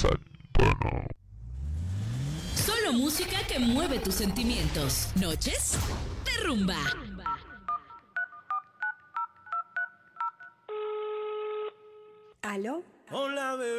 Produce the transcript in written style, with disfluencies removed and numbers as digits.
Santana. Solo música que mueve tus sentimientos. Noches de rumba. ¿Aló? Hola, bebé.